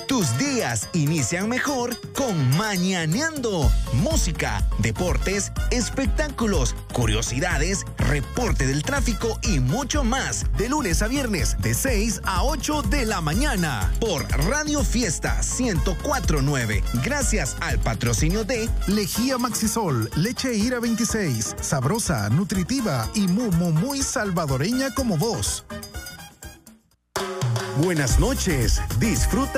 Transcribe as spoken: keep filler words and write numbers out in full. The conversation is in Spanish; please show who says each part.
Speaker 1: Tus días inician mejor con Mañaneando. Música, deportes, espectáculos, curiosidades, reporte del tráfico y mucho más. De lunes a viernes, de seis a ocho de la mañana. Por Radio Fiesta ciento cuatro punto nueve. Gracias al patrocinio de
Speaker 2: Lejía Maxisol, leche Ira veintiséis. Sabrosa, nutritiva y muy, muy, muy salvadoreña como vos.
Speaker 1: Buenas noches. Disfruta